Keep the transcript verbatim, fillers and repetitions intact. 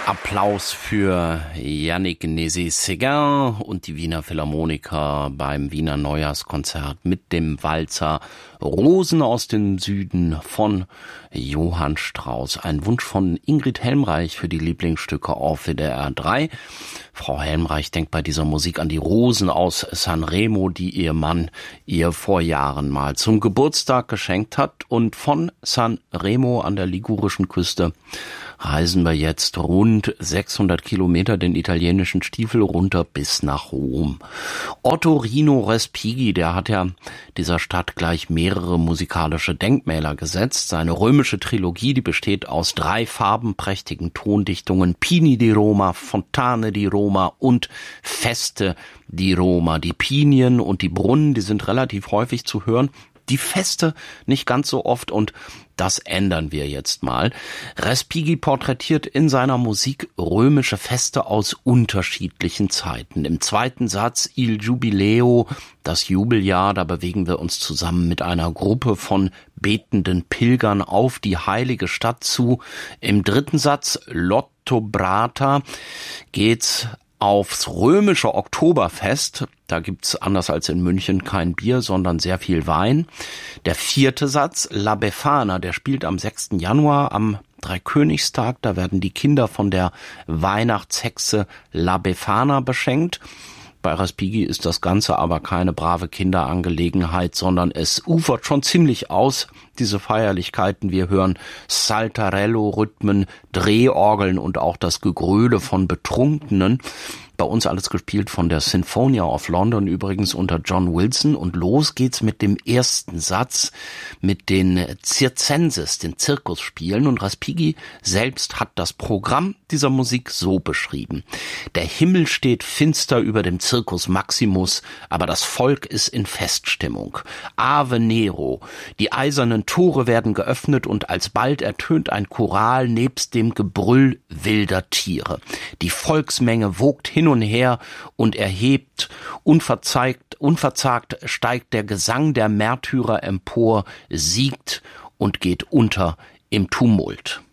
Applaus für Yannick Nézet-Séguin und die Wiener Philharmoniker beim Wiener Neujahrskonzert mit dem Walzer Rosen aus dem Süden von Johann Strauss. Ein Wunsch von Ingrid Helmreich für die Lieblingsstücke auf W D R drei. Frau Helmreich denkt bei dieser Musik an die Rosen aus Sanremo, die ihr Mann ihr vor Jahren mal zum Geburtstag geschenkt hat. Und von Sanremo an der ligurischen Küste reisen wir jetzt rund sechshundert Kilometer den italienischen Stiefel runter bis nach Rom. Ottorino Respighi, der hat ja dieser Stadt gleich mehrere musikalische Denkmäler gesetzt. Seine römische Trilogie, die besteht aus drei farbenprächtigen Tondichtungen: Pini di Roma, Fontane di Roma und Feste di Roma. Die Pinien und die Brunnen, die sind relativ häufig zu hören. Die Feste nicht ganz so oft, und das ändern wir jetzt mal. Respighi porträtiert in seiner Musik römische Feste aus unterschiedlichen Zeiten. Im zweiten Satz Il Giubileo, das Jubeljahr, da bewegen wir uns zusammen mit einer Gruppe von betenden Pilgern auf die heilige Stadt zu. Im dritten Satz L'Ottobrata geht's aufs römische Oktoberfest. Da gibt's anders als in München kein Bier, sondern sehr viel Wein. Der vierte Satz, La Befana, der spielt am sechsten Januar, am Dreikönigstag. Da werden die Kinder von der Weihnachtshexe La Befana beschenkt. Bei Respighi ist das Ganze aber keine brave Kinderangelegenheit, sondern es ufert schon ziemlich aus, diese Feierlichkeiten. Wir hören Saltarello-Rhythmen, Drehorgeln und auch das Gegröle von Betrunkenen. Bei uns alles gespielt von der Sinfonia of London, übrigens unter John Wilson. Und los geht's mit dem ersten Satz, mit den Circenses, den Zirkusspielen. Und Respighi selbst hat das Programm dieser Musik so beschrieben: Der Himmel steht finster über dem Circus Maximus, aber das Volk ist in Feststimmung. Ave Nero, die eisernen Tore werden geöffnet und alsbald ertönt ein Choral nebst dem Gebrüll wilder Tiere. Die Volksmenge wogt hin und her und erhebt, unverzagt, unverzagt steigt der Gesang der Märtyrer empor, siegt und geht unter im Tumult.